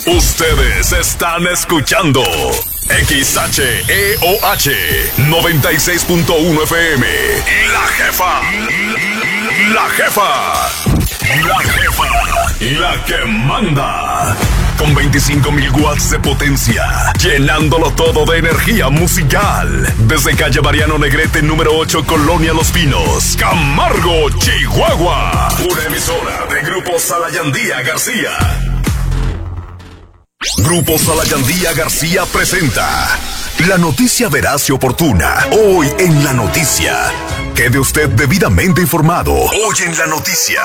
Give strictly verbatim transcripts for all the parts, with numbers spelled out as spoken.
Ustedes están escuchando X H E O H noventa y seis punto uno F M. La Jefa. La Jefa. La Jefa. La que manda. Con veinticinco mil watts de potencia, llenándolo todo de energía musical. Desde calle Mariano Negrete, número ocho, Colonia Los Pinos, Camargo, Chihuahua. Una emisora de Grupo Salayandía García. Grupo Salayandía García presenta la noticia veraz y oportuna. Hoy en La Noticia. Quede usted debidamente informado. Hoy en La Noticia.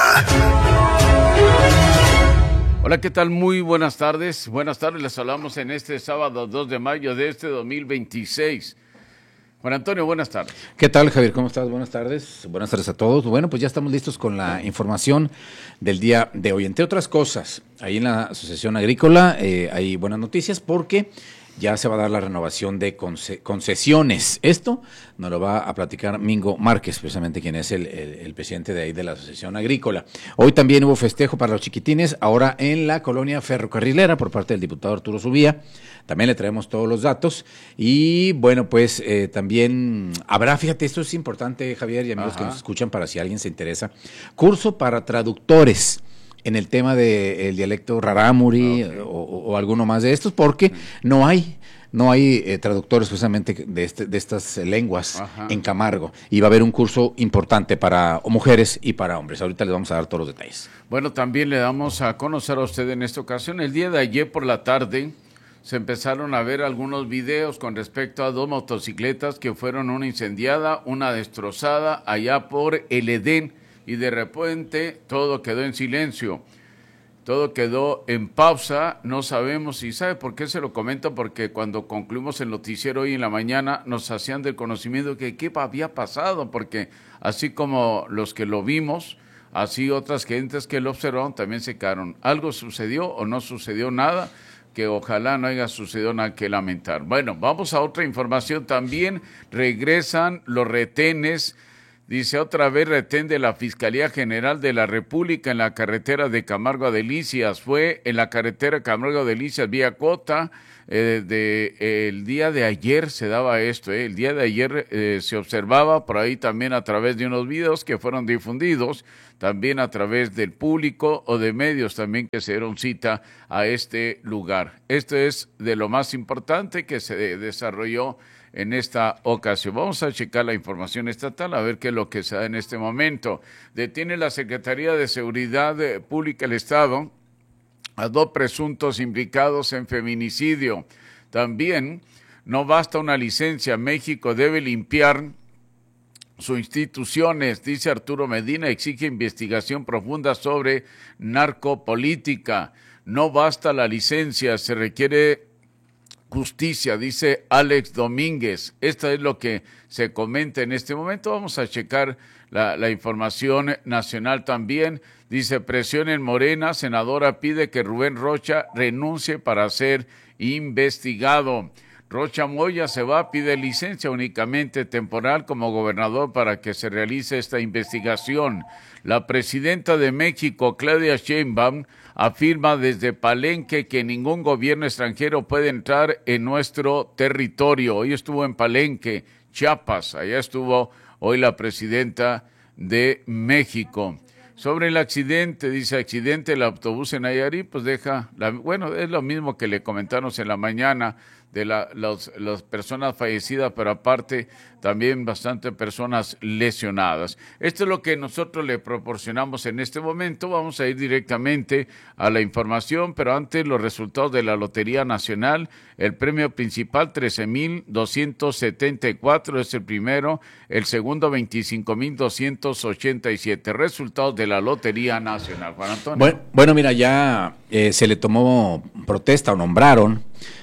Hola, ¿qué tal? Muy buenas tardes. Buenas tardes, les hablamos en este sábado dos de mayo de este dos mil veintiséis. Juan Antonio, buenas tardes. ¿Qué tal, Javier? ¿Cómo estás? Buenas tardes. Buenas tardes a todos. Bueno, pues ya estamos listos con la información del día de hoy. Entre otras cosas, ahí en la Asociación Agrícola eh, hay buenas noticias porque ya se va a dar la renovación de conce- concesiones. Esto nos lo va a platicar Mingo Márquez, precisamente quien es el, el, el presidente de ahí de la Asociación Agrícola. Hoy también hubo festejo para los chiquitines, ahora en la colonia ferrocarrilera por parte del diputado Arturo Subía. También le traemos todos los datos. Y bueno, pues eh, también habrá, fíjate, esto es importante, Javier, y amigos Ajá. que nos escuchan, para si alguien se interesa, curso para traductores en el tema del dialecto rarámuri okay. o, o alguno más de estos, porque no hay no hay eh, traductores precisamente de, este, de estas lenguas Ajá. en Camargo, y va a haber un curso importante para mujeres y para hombres. Ahorita les vamos a dar todos los detalles. Bueno, también le damos a conocer a usted en esta ocasión, el día de ayer por la tarde se empezaron a ver algunos videos con respecto a dos motocicletas que fueron una incendiada, una destrozada allá por el Edén, y de repente todo quedó en silencio, todo quedó en pausa. No sabemos, y ¿sabe por qué se lo comento? Porque cuando concluimos el noticiero hoy en la mañana nos hacían del conocimiento que qué había pasado, porque así como los que lo vimos, así otras gentes que lo observaron también se quedaron. ¿Algo sucedió o no sucedió nada? Que ojalá no haya sucedido nada que lamentar. Bueno, vamos a otra información también. Regresan los retenes. Dice otra vez retén de la Fiscalía General de la República en la carretera de Camargo a Delicias. Fue en la carretera Camargo a Delicias, vía Cota. Eh, de, eh, el día de ayer se daba esto. Eh. El día de ayer eh, se observaba por ahí también a través de unos videos que fueron difundidos, también a través del público o de medios también que se dieron cita a este lugar. Esto es de lo más importante que se de- desarrolló en esta ocasión. Vamos a checar la información estatal, a ver qué es lo que se da en este momento. Detiene la Secretaría de Seguridad Pública del Estado a dos presuntos implicados en feminicidio. También no basta una licencia, México debe limpiar sus instituciones, dice Arturo Medina, exige investigación profunda sobre narcopolítica. No basta la licencia, se requiere justicia, dice Alex Domínguez. Esto es lo que se comenta en este momento. Vamos a checar la, la información nacional también. Dice, presión en Morena, senadora pide que Rubén Rocha renuncie para ser investigado. Rocha Moya se va, pide licencia únicamente temporal como gobernador para que se realice esta investigación. La presidenta de México, Claudia Sheinbaum, afirma desde Palenque que ningún gobierno extranjero puede entrar en nuestro territorio. Hoy estuvo en Palenque, Chiapas, allá estuvo hoy la presidenta de México. Sobre el accidente, dice accidente el autobús en Nayarit, pues deja, la, bueno, es lo mismo que le comentamos en la mañana de la, los, las personas fallecidas, pero aparte también bastante personas lesionadas. Esto es lo que nosotros le proporcionamos en este momento. Vamos a ir directamente a la información, pero antes los resultados de la Lotería Nacional. El premio principal trece mil doscientos setenta y cuatro es el primero, el segundo veinticinco mil doscientos ochenta y siete. Resultados de la Lotería Nacional. Juan Antonio. Bueno, bueno mira, ya eh, se le tomó protesta o nombraron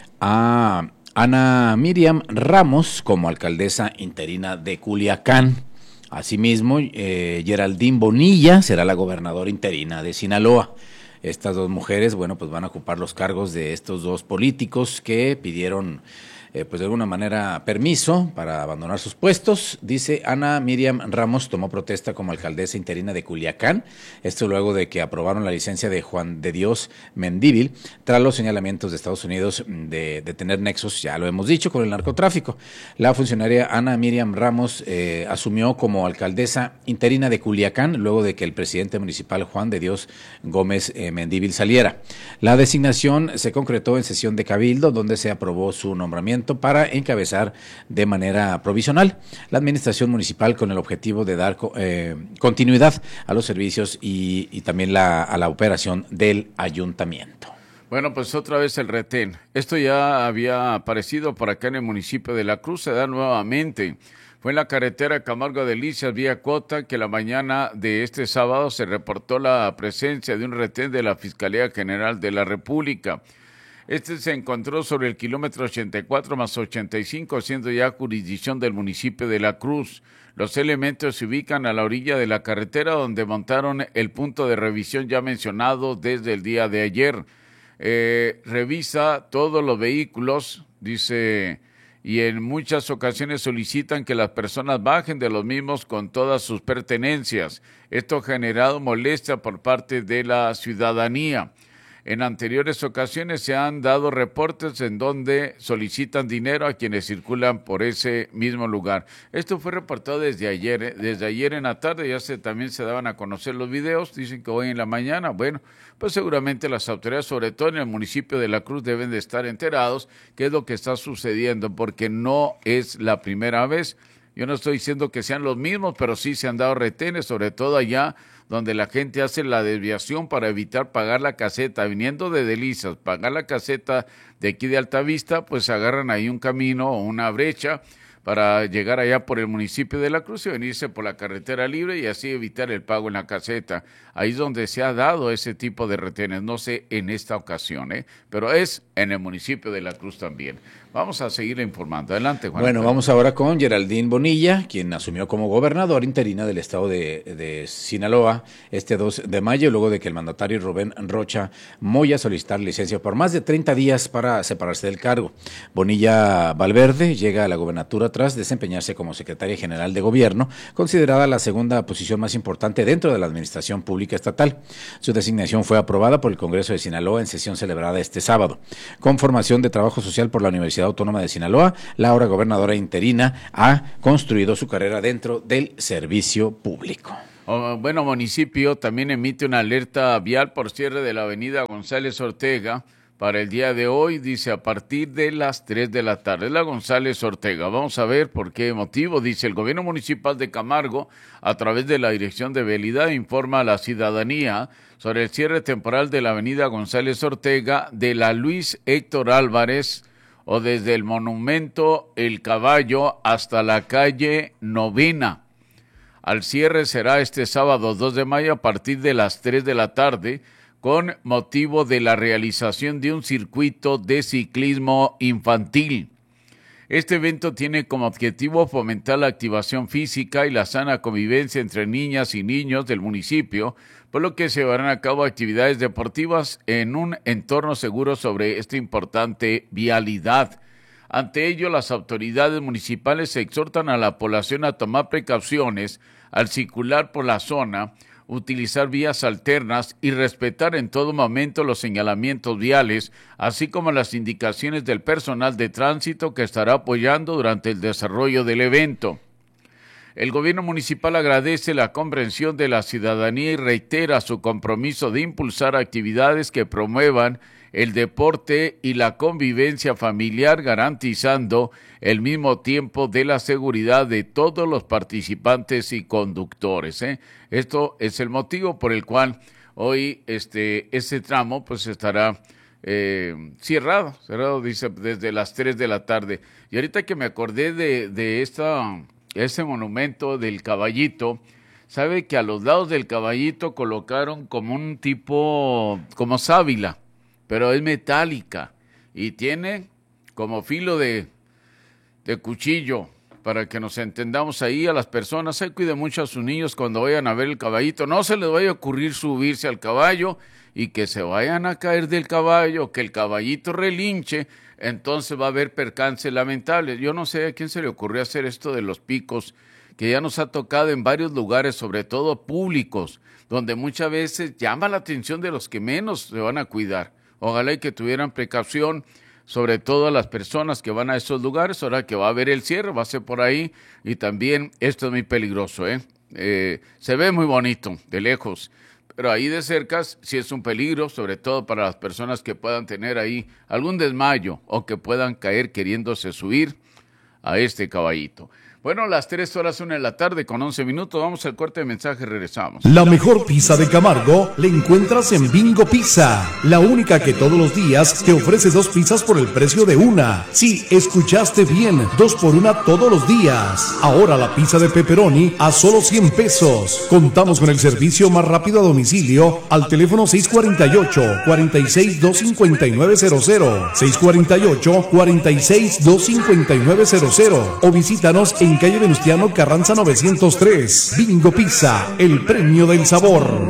a Ana Miriam Ramos como alcaldesa interina de Culiacán. Asimismo, eh, Geraldine Bonilla será la gobernadora interina de Sinaloa. Estas dos mujeres, bueno, pues van a ocupar los cargos de estos dos políticos que pidieron eh, pues de alguna manera, permiso para abandonar sus puestos. Dice Ana Miriam Ramos tomó protesta como alcaldesa interina de Culiacán, esto luego de que aprobaron la licencia de Juan de Dios Mendívil, tras los señalamientos de Estados Unidos de, de tener nexos, ya lo hemos dicho, con el narcotráfico. La funcionaria Ana Miriam Ramos eh, asumió como alcaldesa interina de Culiacán, luego de que el presidente municipal Juan de Dios Gómez eh, Mendívil saliera. La designación se concretó en sesión de Cabildo, donde se aprobó su nombramiento para encabezar de manera provisional la administración municipal con el objetivo de dar eh, continuidad a los servicios y, y también la, a la operación del ayuntamiento. Bueno, pues otra vez el retén. Esto ya había aparecido por acá en el municipio de La Cruz, se da nuevamente. Fue en la carretera Camargo Delicias, vía Cota, que la mañana de este sábado se reportó la presencia de un retén de la Fiscalía General de la República. Este se encontró sobre el kilómetro ochenta y cuatro más ochenta y cinco, siendo ya jurisdicción del municipio de La Cruz. Los elementos se ubican a la orilla de la carretera, donde montaron el punto de revisión ya mencionado desde el día de ayer. Eh, revisa todos los vehículos, dice, y en muchas ocasiones solicitan que las personas bajen de los mismos con todas sus pertenencias. Esto ha generado molestia por parte de la ciudadanía. En anteriores ocasiones se han dado reportes en donde solicitan dinero a quienes circulan por ese mismo lugar. Esto fue reportado desde ayer, ¿eh? Desde ayer en la tarde ya se, también se daban a conocer los videos, dicen que hoy en la mañana. Bueno, pues seguramente las autoridades, sobre todo en el municipio de La Cruz, deben de estar enterados qué es lo que está sucediendo, porque no es la primera vez. Yo no estoy diciendo que sean los mismos, pero sí se han dado retenes, sobre todo allá donde la gente hace la desviación para evitar pagar la caseta, viniendo de Delicias, pagar la caseta de aquí de Altavista, pues agarran ahí un camino o una brecha para llegar allá por el municipio de La Cruz y venirse por la carretera libre y así evitar el pago en la caseta. Ahí es donde se ha dado ese tipo de retenes, no sé en esta ocasión, ¿eh? Pero es en el municipio de La Cruz también. Vamos a seguir informando. Adelante, Juan. Bueno, vamos ahora con Geraldine Bonilla, quien asumió como gobernador interina del estado de, de Sinaloa este dos de mayo, luego de que el mandatario Rubén Rocha Moya solicitara licencia por más de treinta días para separarse del cargo. Bonilla Valverde llega a la gobernatura tras desempeñarse como secretaria general de gobierno, considerada la segunda posición más importante dentro de la administración pública estatal. Su designación fue aprobada por el Congreso de Sinaloa en sesión celebrada este sábado. Con formación de trabajo social por la Universidad Autónoma de Sinaloa, la ahora gobernadora interina ha construido su carrera dentro del servicio público. Oh, bueno, municipio también emite una alerta vial por cierre de la avenida González Ortega para el día de hoy, dice a partir de las tres de la tarde. La González Ortega, vamos a ver por qué motivo. Dice el gobierno municipal de Camargo, a través de la Dirección de Vialidad, informa a la ciudadanía sobre el cierre temporal de la avenida González Ortega de la Luis Héctor Álvarez, o desde el monumento El Caballo hasta la calle Novena. Al cierre será este sábado dos de mayo a partir de las tres de la tarde, con motivo de la realización de un circuito de ciclismo infantil. Este evento tiene como objetivo fomentar la activación física y la sana convivencia entre niñas y niños del municipio, por lo que se llevarán a cabo actividades deportivas en un entorno seguro sobre esta importante vialidad. Ante ello, las autoridades municipales exhortan a la población a tomar precauciones al circular por la zona, utilizar vías alternas y respetar en todo momento los señalamientos viales, así como las indicaciones del personal de tránsito que estará apoyando durante el desarrollo del evento. El gobierno municipal agradece la comprensión de la ciudadanía y reitera su compromiso de impulsar actividades que promuevan el deporte y la convivencia familiar, garantizando el mismo tiempo de la seguridad de todos los participantes y conductores, ¿eh? Esto es el motivo por el cual hoy este, este tramo pues estará eh, cerrado, cerrado dice desde las tres de la tarde. Y ahorita que me acordé de, de esta, ese monumento del caballito, sabe que a los lados del caballito colocaron como un tipo, como sábila, pero es metálica y tiene como filo de, de cuchillo para que nos entendamos ahí a las personas. Ahí cuiden mucho a sus niños cuando vayan a ver el caballito. No se les vaya a ocurrir subirse al caballo y que se vayan a caer del caballo, que el caballito relinche, entonces va a haber percances lamentables. Yo no sé a quién se le ocurrió hacer esto de los picos, que ya nos ha tocado en varios lugares, sobre todo públicos, donde muchas veces llama la atención de los que menos se van a cuidar. Ojalá y que tuvieran precaución, sobre todo a las personas que van a esos lugares, ahora que va a haber el cierre, va a ser por ahí, y también esto es muy peligroso, ¿eh? Eh, se ve muy bonito de lejos, pero ahí de cerca sí es un peligro, sobre todo para las personas que puedan tener ahí algún desmayo o que puedan caer queriéndose subir a este caballito. Bueno, las tres horas una de la tarde con once minutos, vamos al corte de mensaje, regresamos. La mejor pizza de Camargo la encuentras en Bingo Pizza, la única que todos los días te ofrece dos pizzas por el precio de una. Sí, escuchaste bien, dos por una todos los días. Ahora la pizza de pepperoni a solo cien pesos. Contamos con el servicio más rápido a domicilio al teléfono seis cuatro ocho, cuatro seis dos cinco nueve cero cero, seis cuatro ocho, cuatro seis dos cinco nueve cero cero o visítanos en calle Venustiano Carranza novecientos tres. Bingo Pizza, el premio del sabor.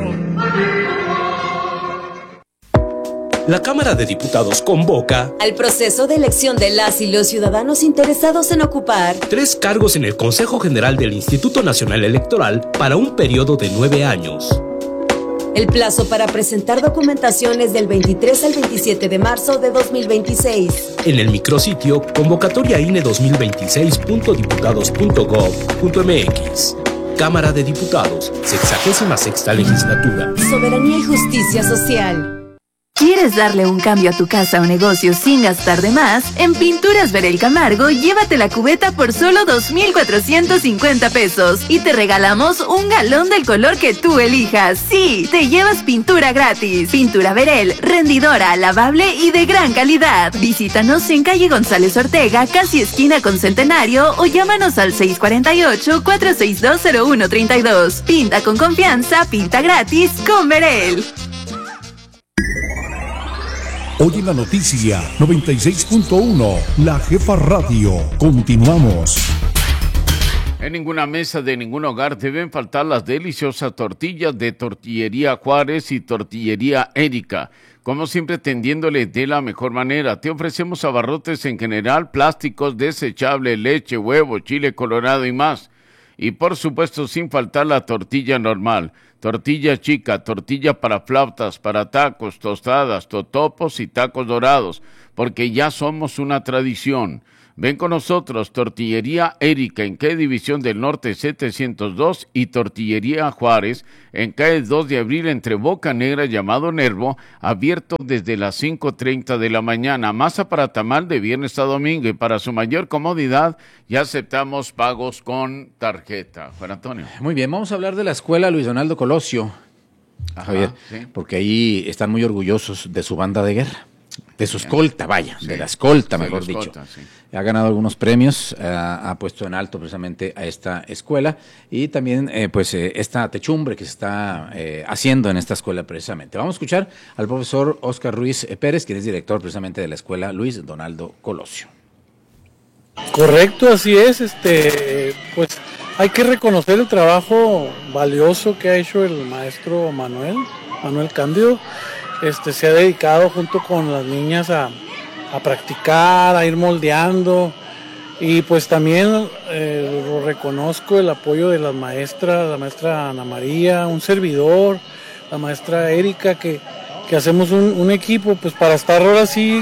La Cámara de Diputados convoca al proceso de elección de las y los ciudadanos interesados en ocupar tres cargos en el Consejo General del Instituto Nacional Electoral para un periodo de nueve años. El plazo para presentar documentación es del veintitrés al veintisiete de marzo de dos mil veintiséis. En el micrositio convocatoria I N E dos mil veintiséis punto diputados punto gob punto m x. Cámara de Diputados, sexagésima sexta legislatura. Soberanía y justicia social. ¿Quieres darle un cambio a tu casa o negocio sin gastar de más? En Pinturas Verel Camargo, llévate la cubeta por solo dos mil cuatrocientos cincuenta pesos y te regalamos un galón del color que tú elijas. Sí, te llevas pintura gratis. Pintura Verel, rendidora, lavable y de gran calidad. Visítanos en calle González Ortega, casi esquina con Centenario, o llámanos al seis cuatro ocho, cuatro seis dos, cero uno tres dos. Pinta con confianza, pinta gratis con Verel. Hoy en la noticia noventa y seis punto uno, La Jefa Radio. Continuamos. En ninguna mesa de ningún hogar deben faltar las deliciosas tortillas de Tortillería Juárez y Tortillería Erika. Como siempre, tendiéndole de la mejor manera. Te ofrecemos abarrotes en general, plásticos, desechables, leche, huevo, chile colorado y más. Y por supuesto, sin faltar la tortilla normal. Tortilla chica, tortilla para flautas, para tacos, tostadas, totopos y tacos dorados, porque ya somos una tradición. Ven con nosotros, Tortillería Erika, en calle División del Norte setecientos dos, y Tortillería Juárez, en calle dos de abril, entre Boca Negra, llamado Nervo, abierto desde las cinco treinta de la mañana. Masa para tamal de viernes a domingo, y para su mayor comodidad, ya aceptamos pagos con tarjeta. Juan Antonio. Muy bien, vamos a hablar de la escuela Luis Donaldo Colosio, Ajá, Javier, sí. porque ahí están muy orgullosos de su banda de guerra. De su escolta, vaya, sí, de la escolta, mejor de la dicho. escolta, sí. Ha ganado algunos premios, uh, ha puesto en alto precisamente a esta escuela y también eh, pues eh, esta techumbre que se está eh, haciendo en esta escuela precisamente. Vamos a escuchar al profesor Óscar Ruiz Pérez, quien es director precisamente de la escuela Luis Donaldo Colosio. Correcto, así es. Este, pues hay que reconocer el trabajo valioso que ha hecho el maestro Manuel, Manuel Cándido. Este, se ha dedicado junto con las niñas a, a practicar, a ir moldeando, y pues también eh, lo reconozco el apoyo de las maestras, la maestra Ana María, un servidor, la maestra Erika, que, que hacemos un, un equipo pues para estar ahora sí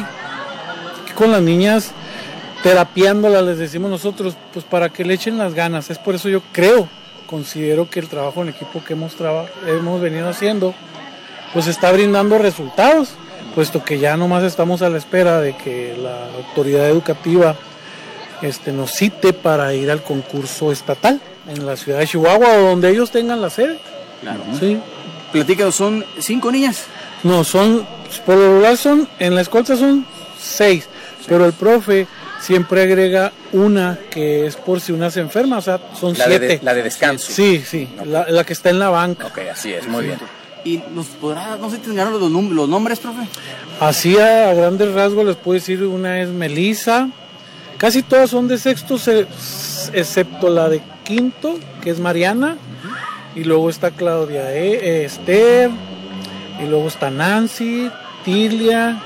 con las niñas, terapiándolas, les decimos nosotros, pues para que le echen las ganas. Es por eso yo creo, considero que el trabajo en equipo que hemos, traba, hemos venido haciendo pues está brindando resultados, puesto que ya nomás estamos a la espera de que la autoridad educativa este, nos cite para ir al concurso estatal en la ciudad de Chihuahua, donde ellos tengan la sede. Claro. Sí. Platícanos, ¿son cinco niñas? No, son, por lo regular son, en la escolta son seis, sí, pero el profe siempre agrega una que es por si una se enferma, o sea, son la siete. De, la de descanso. Sí, sí, okay. la, la que está en la banca. Ok, así es, muy sí. bien. ¿Y nos podrá, no sé, tener los, los nombres, profe? Así a, a grandes rasgos les puedo decir, una es Melissa, casi todas son de sexto, se, todas excepto la de quinto, que es Mariana, uh-huh. y luego está Claudia e, eh, Esther, y luego está Nancy, Tilia,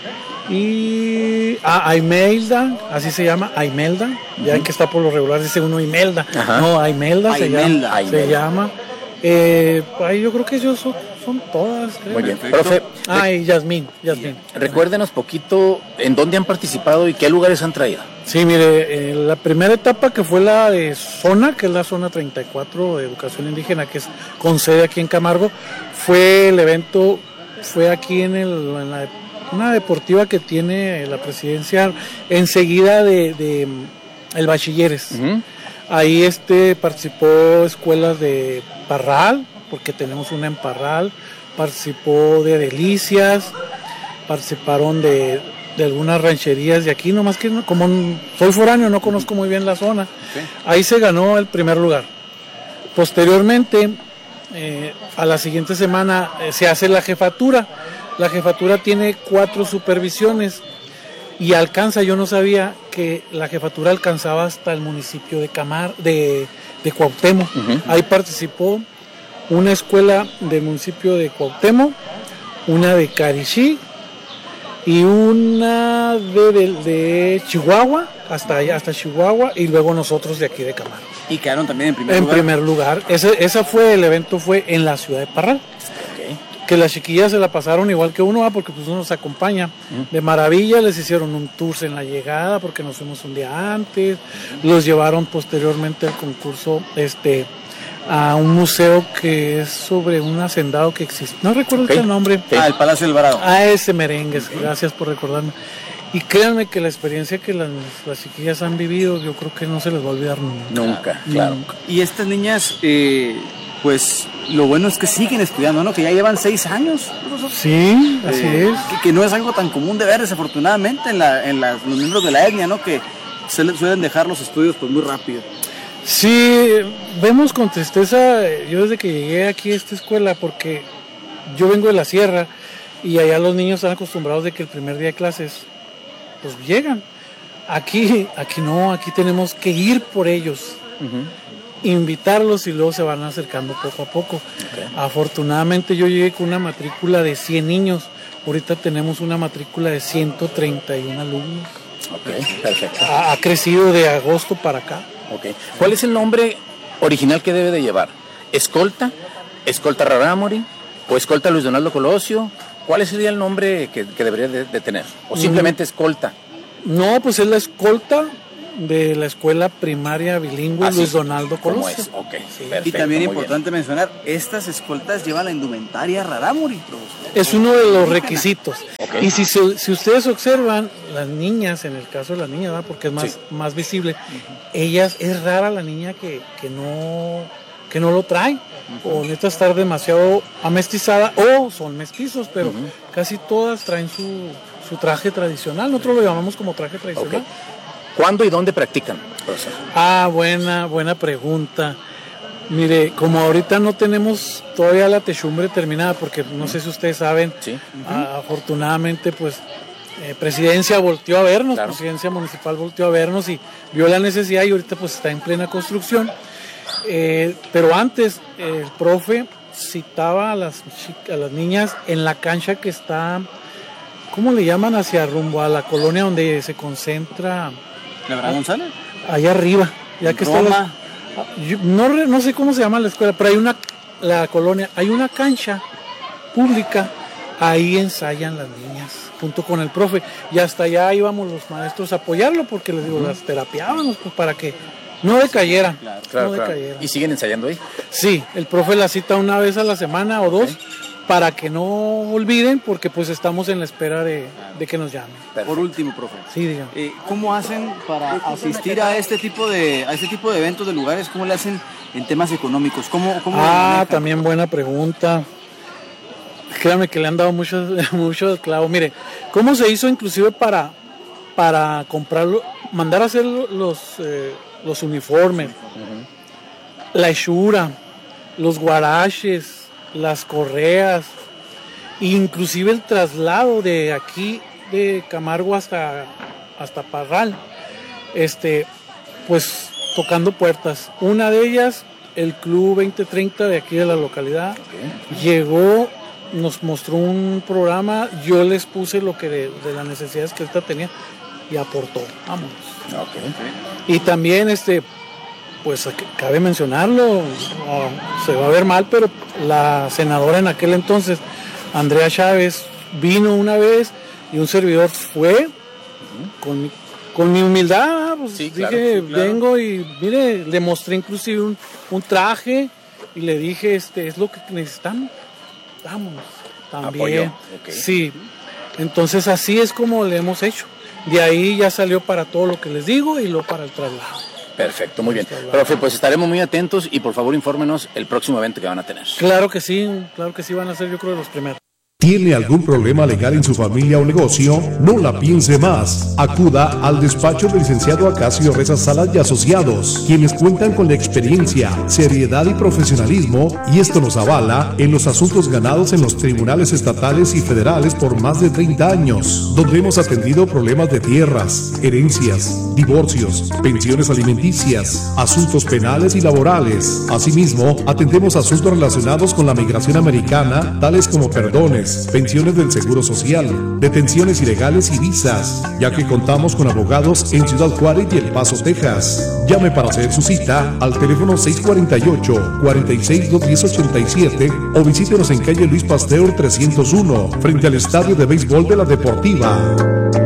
y ah, Aimelda, así se llama, Aimelda, uh-huh. ya que está por lo regular dice uno Imelda, uh-huh. no, Aimelda, Aimelda, se llama, Aimelda. se llama. Eh, ahí yo creo que ellos son, son todas, creo. Muy bien, profe. Ah, y Yasmín, Yasmín. Recuérdenos poquito en dónde han participado y qué lugares han traído. Sí, mire, eh, la primera etapa que fue la de zona, que es la zona treinta y cuatro de educación indígena, que es con sede aquí en Camargo, fue el evento, fue aquí en, el, en la, una deportiva que tiene la presidencia enseguida de, de el Bachilleres. Uh-huh. Ahí este participó escuelas de Parral, porque tenemos una en Parral, participó de Delicias, participaron de, de algunas rancherías de aquí, nomás que como soy foráneo no conozco muy bien la zona. Okay. Ahí se ganó el primer lugar. Posteriormente, eh, a la siguiente semana eh, se hace la jefatura. La jefatura tiene cuatro supervisiones y alcanza, yo no sabía que la jefatura alcanzaba hasta el municipio de Camar, de, de Cuauhtémoc. Uh-huh. Ahí participó una escuela del municipio de Cuauhtémoc, una de Carixí y una de, de, de Chihuahua, hasta allá, hasta Chihuahua, y luego nosotros de aquí de Camargo. Y quedaron también en primer en lugar. En primer lugar. Ese, esa fue, el evento fue en la ciudad de Parral. Que las chiquillas se la pasaron igual que uno, ¿eh? Porque pues uno nos acompaña uh-huh. de maravilla, les hicieron un tour en la llegada porque nos fuimos un día antes, uh-huh. los llevaron posteriormente al concurso este a un museo que es sobre un hacendado que existe, no recuerdo okay. el nombre. Okay. Ah, el Palacio del Varado. Ah, ese merengues, okay. gracias por recordarme. Y créanme que la experiencia que las, las chiquillas han vivido, yo creo que no se les va a olvidar nunca. Nunca, claro. Nunca. Y estas niñas, eh, pues lo bueno es que siguen estudiando, ¿no? Que ya llevan seis años. Sí, así eh, es. Que, que no es algo tan común de ver, desafortunadamente, en, la, en la, los miembros de la etnia, ¿no? Que se les suelen dejar los estudios pues muy rápido. Sí, vemos con tristeza, yo desde que llegué aquí a esta escuela, porque yo vengo de la sierra y allá los niños están acostumbrados de que el primer día de clases pues llegan. Aquí, aquí no, aquí tenemos que ir por ellos. Uh-huh. Invitarlos y luego se van acercando poco a poco. Okay. Afortunadamente yo llegué con una matrícula de cien niños, ahorita tenemos una matrícula de ciento treinta y uno alumnos. Okay, perfecto. Ha, ha crecido de agosto para acá. Okay. ¿Cuál es el nombre original que debe de llevar? ¿Escolta? ¿Escolta Rarámuri? ¿O Escolta Luis Donaldo Colosio? ¿Cuál sería el nombre que, que debería de, de tener? ¿O simplemente escolta? No, pues es la escolta de la escuela primaria bilingüe ah, Luis sí. Donaldo Colosio. Es? Okay, sí. Perfecto, y también importante bien. mencionar, estas escoltas llevan la indumentaria Rarámuri. Es uno de los requisitos. Okay. Y si, se, si ustedes observan, las niñas, en el caso de las niñas, ¿verdad? Porque es más, sí. más visible, uh-huh. ellas, es rara la niña que, que, no, que no lo trae. Uh-huh. O necesita estar demasiado amestizada, o son mestizos, pero uh-huh. casi todas traen su, su traje tradicional. Nosotros lo llamamos como traje tradicional. Okay. ¿Cuándo y dónde practican, profesor? Ah, buena, buena pregunta. Mire, como ahorita no tenemos todavía la techumbre terminada, porque no sé si ustedes saben, sí. uh-huh. ah, afortunadamente, pues, eh, Presidencia volteó a vernos, claro. Presidencia Municipal volteó a vernos y vio la necesidad y ahorita pues está en plena construcción. Eh, pero antes, eh, el profe citaba a las, a las niñas en la cancha que está, ¿cómo le llaman? Hacia rumbo a la colonia donde se concentra... ¿La Abraham González? Allá arriba, ya que Roma. está la, yo, no, no sé cómo se llama la escuela, pero hay una, la colonia, hay una cancha pública, ahí ensayan las niñas, junto con el profe, y hasta allá íbamos los maestros a apoyarlo, porque les digo, uh-huh. las terapiábamos, pues para que no decayeran. Claro, claro, no claro. decayeran. ¿Y siguen ensayando ahí? Sí, el profe la cita una vez a la semana o dos, okay. para que no olviden, porque pues estamos en la espera de, de que nos llamen. Perfecto. Por último, profe, sí, dígame. Eh, ¿cómo hacen para asistir a este tipo de a este tipo de eventos de lugares? ¿Cómo le hacen en temas económicos? ¿Cómo, cómo ah, también buena pregunta. Créame que le han dado mucho, mucho clavo. Mire, ¿cómo se hizo inclusive para, para comprarlo, mandar a hacer los, eh, los uniformes, uh-huh. la hechura, los guaraches, las correas, inclusive el traslado de aquí de Camargo hasta, hasta Parral, este, pues tocando puertas. Una de ellas, el Club veinte treinta de aquí de la localidad, okay. Llegó, nos mostró un programa, yo les puse lo que de, de las necesidades que esta tenía y aportó, vamos. Okay. Y también, este, pues cabe mencionarlo, no, se va a ver mal, pero la senadora en aquel entonces, Andrea Chávez, vino una vez y un servidor fue uh-huh. con, con mi humildad, pues sí, claro, dije, sí, claro. vengo y mire, le mostré inclusive un, un traje y le dije, este, es lo que necesitan, vámonos, también. Okay. Sí, entonces así es como le hemos hecho. De ahí ya salió para todo lo que les digo y lo para el traslado. Perfecto, muy bien. Profe, pues estaremos muy atentos y por favor infórmenos el próximo evento que van a tener. Claro que sí, claro que sí, van a ser yo creo los primeros. ¿Tiene algún problema legal en su familia o negocio? No la piense más. Acuda al despacho del licenciado Acacio Reza Salas y Asociados, quienes cuentan con la experiencia, seriedad y profesionalismo, y esto nos avala en los asuntos ganados en los tribunales estatales y federales por más de treinta años, donde hemos atendido problemas de tierras, herencias, divorcios, pensiones alimenticias, asuntos penales y laborales. Asimismo, atendemos asuntos relacionados con la migración americana, tales como perdones, pensiones del Seguro Social, detenciones ilegales y visas, ya que contamos con abogados en Ciudad Juárez y El Paso, Texas. Llame para hacer su cita al teléfono seis cuatro ocho, cuatro seis, dos uno cero, ocho siete o visítenos en calle Luis Pasteur trescientos uno, frente al Estadio de Béisbol de la Deportiva.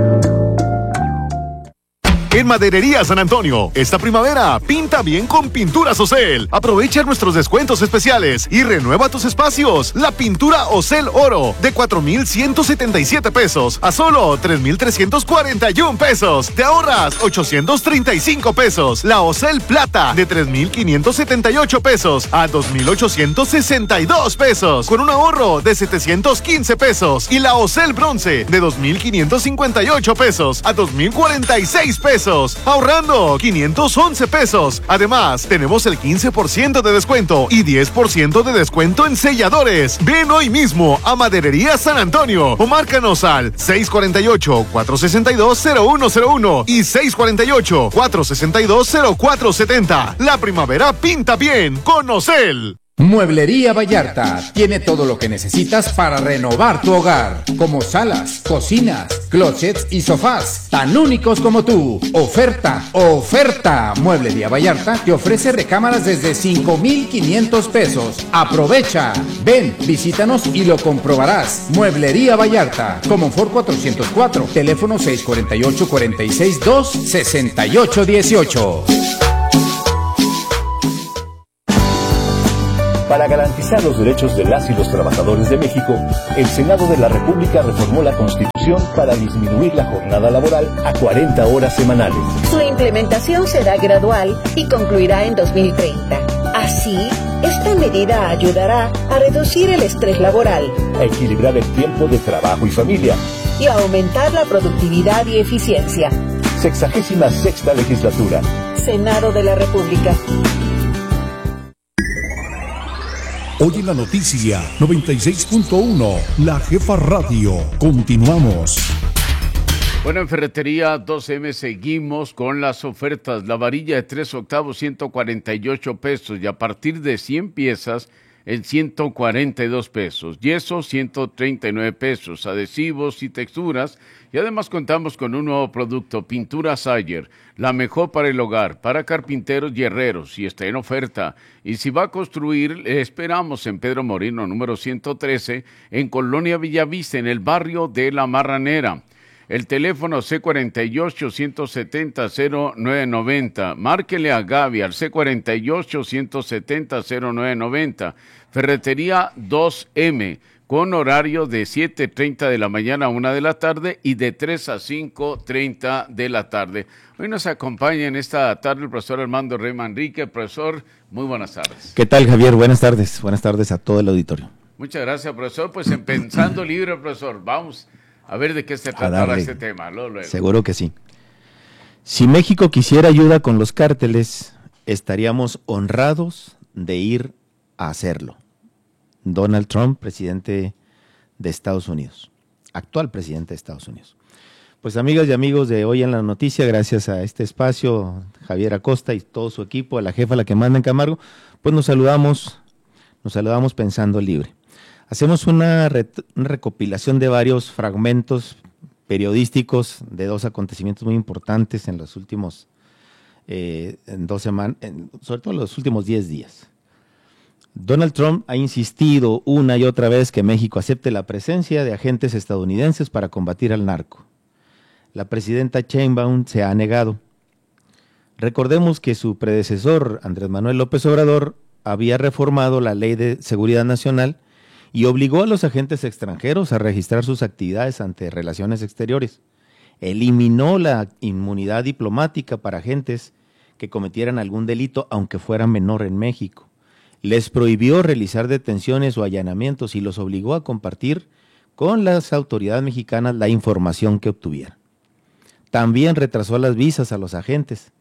En Maderería San Antonio, esta primavera, pinta bien con Pinturas Ocel. Aprovecha nuestros descuentos especiales y renueva tus espacios. La pintura Ocel Oro, de cuatro mil ciento setenta y siete pesos a solo tres mil trescientos cuarenta y uno pesos. Te ahorras ochocientos treinta y cinco pesos. La Ocel Plata, de tres mil quinientos setenta y ocho pesos a dos mil ochocientos sesenta y dos pesos, con un ahorro de setecientos quince pesos. Y la Ocel Bronce, de dos mil quinientos cincuenta y ocho pesos a dos mil cuarenta y seis pesos. Ahorrando quinientos once pesos. Además, tenemos el quince por ciento de descuento y diez por ciento de descuento en selladores. Ven hoy mismo a Maderería San Antonio o márcanos al seis cuatro ocho, cuatro seis dos, cero uno cero uno y seis cuatro ocho, cuatro seis dos, cero cuatro siete cero. La primavera pinta bien con Ocel. Mueblería Vallarta tiene todo lo que necesitas para renovar tu hogar, como salas, cocinas, closets y sofás, tan únicos como tú. Oferta, oferta. Mueblería Vallarta te ofrece recámaras desde cinco mil quinientos pesos. Aprovecha. Ven, visítanos y lo comprobarás. Mueblería Vallarta, Comonfort cuatrocientos cuatro, teléfono seis cuatro ocho, cuatro seis dos, seis ocho uno ocho. Para garantizar los derechos de las y los trabajadores de México, el Senado de la República reformó la Constitución para disminuir la jornada laboral a cuarenta horas semanales. Su implementación será gradual y concluirá en dos mil treinta. Así, esta medida ayudará a reducir el estrés laboral, a equilibrar el tiempo de trabajo y familia y a aumentar la productividad y eficiencia. Sexagésima sexta legislatura. Senado de la República. Hoy en la noticia noventa y seis punto uno, La Jefa Radio. Continuamos. Bueno, en Ferretería dos eme seguimos con las ofertas. La varilla de tres octavos, ciento cuarenta y ocho pesos, y a partir de cien piezas, en ciento cuarenta y dos pesos. Yeso, ciento treinta y nueve pesos. Adhesivos y texturas. Y además contamos con un nuevo producto, Pintura Sayer, la mejor para el hogar, para carpinteros y herreros, y está en oferta. Y si va a construir, le esperamos en Pedro Moreno, número ciento trece, en Colonia Villavista, en el barrio de La Marranera. El teléfono ce cuarenta y ocho, ciento setenta, cero nueve noventa. Márquele a Gaby al ce cuarenta y ocho, ciento setenta, cero nueve noventa. Ferretería dos eme, con horario de siete treinta de la mañana a una de la tarde y de tres a cinco treinta de la tarde. Hoy nos acompaña en esta tarde el profesor Armando Rey Manrique. Profesor, muy buenas tardes. ¿Qué tal, Javier? Buenas tardes. Buenas tardes a todo el auditorio. Muchas gracias, profesor. Pues en Pensando Libre, profesor, vamos a ver de qué se tratará este tema. Luego, luego. Seguro que sí. Si México quisiera ayuda con los cárteles, estaríamos honrados de ir a hacerlo. Donald Trump, presidente de Estados Unidos, actual presidente de Estados Unidos. Pues amigas y amigos de Hoy en la Noticia, gracias a este espacio, Javier Acosta y todo su equipo, a la jefa, la que manda en Camargo, pues nos saludamos, nos saludamos pensando libre. Hacemos una, re, una recopilación de varios fragmentos periodísticos de dos acontecimientos muy importantes en los últimos eh, en dos semanas, en, sobre todo en los últimos diez días. Donald Trump ha insistido una y otra vez que México acepte la presencia de agentes estadounidenses para combatir al narco. La presidenta Sheinbaum se ha negado. Recordemos que su predecesor, Andrés Manuel López Obrador, había reformado la Ley de Seguridad Nacional y obligó a los agentes extranjeros a registrar sus actividades ante Relaciones Exteriores. Eliminó la inmunidad diplomática para agentes que cometieran algún delito, aunque fuera menor en México. Les prohibió realizar detenciones o allanamientos y los obligó a compartir con las autoridades mexicanas la información que obtuvieran. También retrasó las visas a los agentes.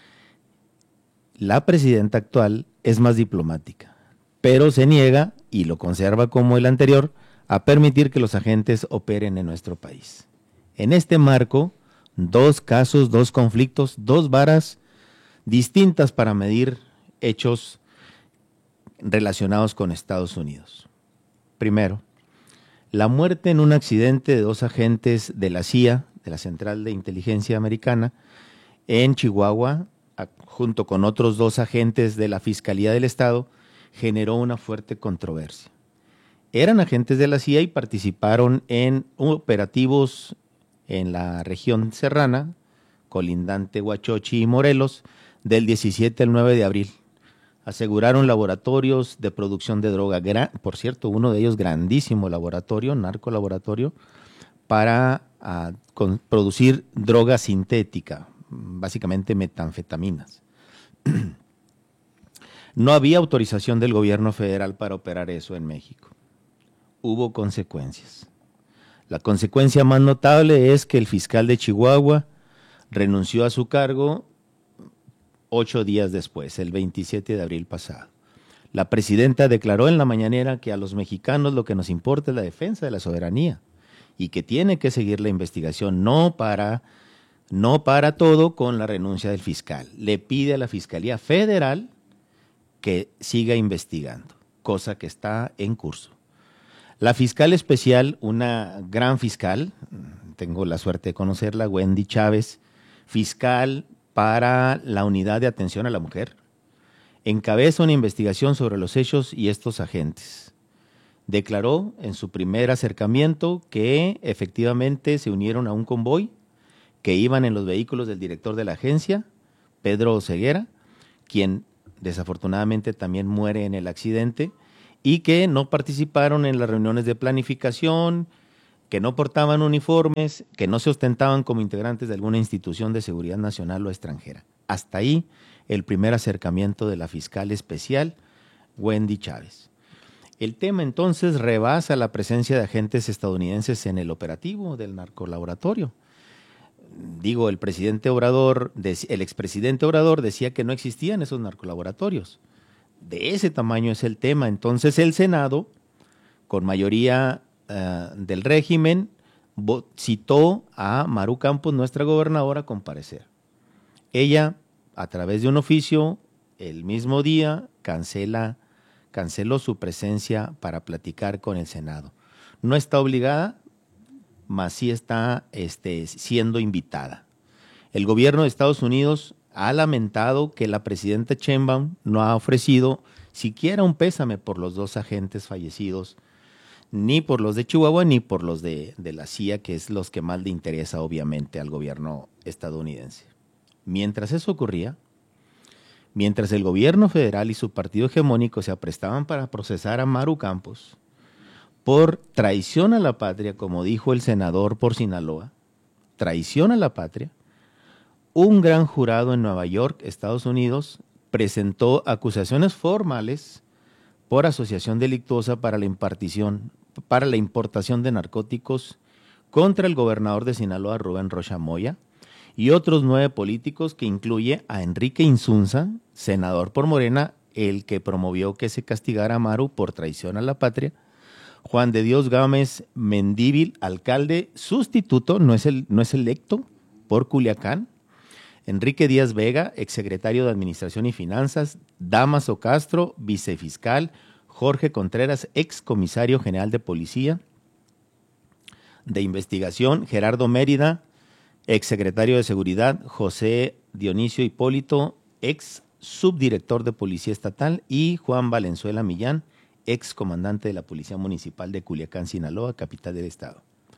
La presidenta actual es más diplomática, pero se niega, y lo conserva como el anterior, a permitir que los agentes operen en nuestro país. En este marco, dos casos, dos conflictos, dos varas distintas para medir hechos relacionados con Estados Unidos. Primero, la muerte en un accidente de dos agentes de la C I A, de la Central de Inteligencia Americana, en Chihuahua, junto con otros dos agentes de la Fiscalía del Estado, generó una fuerte controversia. Eran agentes de la C I A y participaron en operativos en la región serrana, colindante Huachochi y Morelos, del diecisiete al nueve de abril. Aseguraron laboratorios de producción de droga, gran, por cierto, uno de ellos grandísimo laboratorio, narcolaboratorio, para a, con, producir droga sintética, básicamente metanfetaminas. No había autorización del gobierno federal para operar eso en México. Hubo consecuencias. La consecuencia más notable es que el fiscal de Chihuahua renunció a su cargo ocho días después, el veintisiete de abril pasado. La presidenta declaró en la mañanera que a los mexicanos lo que nos importa es la defensa de la soberanía y que tiene que seguir la investigación, no para, no para todo con la renuncia del fiscal. Le pide a la Fiscalía Federal que siga investigando, cosa que está en curso. La fiscal especial, una gran fiscal, tengo la suerte de conocerla, Wendy Chávez, fiscal para la Unidad de Atención a la Mujer, encabeza una investigación sobre los hechos y estos agentes. Declaró en su primer acercamiento que efectivamente se unieron a un convoy, que iban en los vehículos del director de la agencia, Pedro Oseguera, quien desafortunadamente también muere en el accidente, y que no participaron en las reuniones de planificación, que no portaban uniformes, que no se ostentaban como integrantes de alguna institución de seguridad nacional o extranjera. Hasta ahí el primer acercamiento de la fiscal especial, Wendy Chávez. El tema entonces rebasa la presencia de agentes estadounidenses en el operativo del narcolaboratorio. Digo, el presidente Obrador, el expresidente Obrador decía que no existían esos narcolaboratorios. De ese tamaño es el tema. Entonces el Senado, con mayoría uh, del régimen, citó a Maru Campos, nuestra gobernadora, a comparecer. Ella, a través de un oficio, el mismo día, cancela, canceló su presencia para platicar con el Senado. No está obligada, mas sí está este, siendo invitada. El gobierno de Estados Unidos ha lamentado que la presidenta Sheinbaum no ha ofrecido siquiera un pésame por los dos agentes fallecidos, ni por los de Chihuahua ni por los de, de la C I A, que es los que más le interesa obviamente al gobierno estadounidense. Mientras eso ocurría, mientras el gobierno federal y su partido hegemónico se aprestaban para procesar a Maru Campos por traición a la patria, como dijo el senador por Sinaloa, traición a la patria, un gran jurado en Nueva York, Estados Unidos, presentó acusaciones formales por asociación delictuosa para la impartición, para la importación de narcóticos contra el gobernador de Sinaloa, Rubén Rocha Moya, y otros nueve políticos, que incluye a Enrique Insunza, senador por Morena, el que promovió que se castigara a Maru por traición a la patria, Juan de Dios Gámez Mendívil, alcalde sustituto, no es, el, no es electo por Culiacán. Enrique Díaz Vega, exsecretario de Administración y Finanzas. Damaso Castro, vicefiscal. Jorge Contreras, excomisario general de Policía de Investigación. Gerardo Mérida, exsecretario de Seguridad. José Dionisio Hipólito, ex subdirector de Policía Estatal. Y Juan Valenzuela Millán, ex comandante de la Policía Municipal de Culiacán, Sinaloa, capital del estado.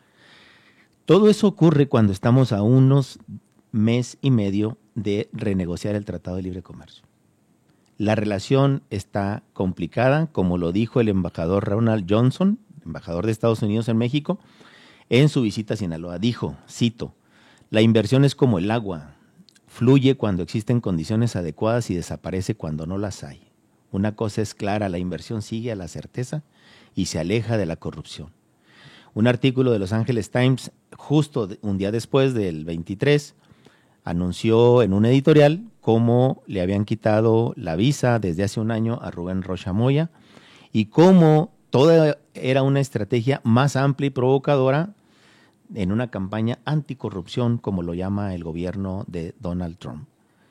Todo eso ocurre cuando estamos a unos mes y medio de renegociar el Tratado de Libre Comercio. La relación está complicada, como lo dijo el embajador Ronald Johnson, embajador de Estados Unidos en México, en su visita a Sinaloa. Dijo, cito, la inversión es como el agua, fluye cuando existen condiciones adecuadas y desaparece cuando no las hay. Una cosa es clara, la inversión sigue a la certeza y se aleja de la corrupción. Un artículo de Los Angeles Times, justo un día después del veintitrés, anunció en un editorial cómo le habían quitado la visa desde hace un año a Rubén Rocha Moya y cómo toda era una estrategia más amplia y provocadora en una campaña anticorrupción, como lo llama el gobierno de Donald Trump.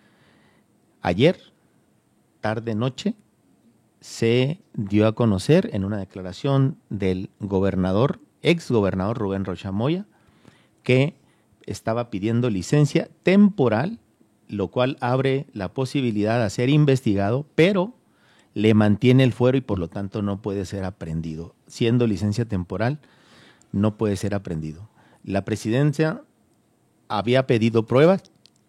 Ayer, tarde-noche, se dio a conocer en una declaración del gobernador, exgobernador Rubén Rocha Moya, que estaba pidiendo licencia temporal, lo cual abre la posibilidad de ser investigado, pero le mantiene el fuero y por lo tanto no puede ser aprehendido. Siendo licencia temporal, no puede ser aprehendido. La presidencia había pedido pruebas,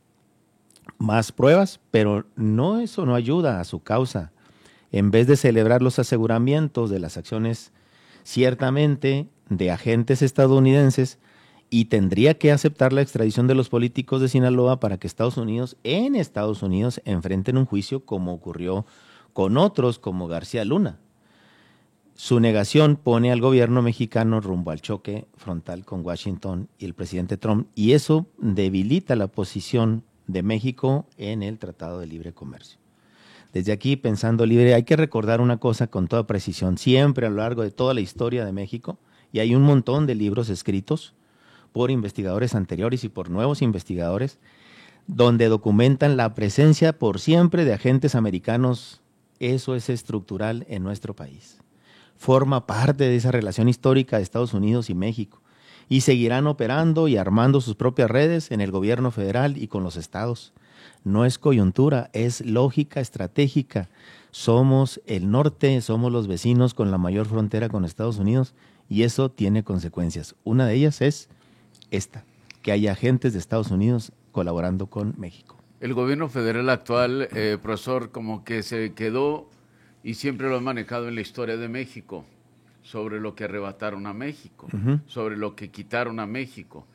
más pruebas, pero no, eso no ayuda a su causa. En vez de celebrar los aseguramientos de las acciones ciertamente de agentes estadounidenses, y tendría que aceptar la extradición de los políticos de Sinaloa para que Estados Unidos, en Estados Unidos, enfrenten un juicio como ocurrió con otros como García Luna. Su negación pone al gobierno mexicano rumbo al choque frontal con Washington y el presidente Trump, y eso debilita la posición de México en el Tratado de Libre Comercio. Desde aquí, pensando libre, hay que recordar una cosa con toda precisión, siempre a lo largo de toda la historia de México, y hay un montón de libros escritos por investigadores anteriores y por nuevos investigadores, donde documentan la presencia por siempre de agentes americanos. Eso es estructural en nuestro país. Forma parte de esa relación histórica de Estados Unidos y México, y seguirán operando y armando sus propias redes en el gobierno federal y con los estados. No es coyuntura, es lógica estratégica. Somos el norte, somos los vecinos con la mayor frontera con Estados Unidos, y eso tiene consecuencias. Una de ellas es esta, que haya agentes de Estados Unidos colaborando con México. El gobierno federal actual, eh, profesor, como que se quedó, y siempre lo ha manejado en la historia de México, sobre lo que arrebataron a México, uh-huh. sobre lo que quitaron a México.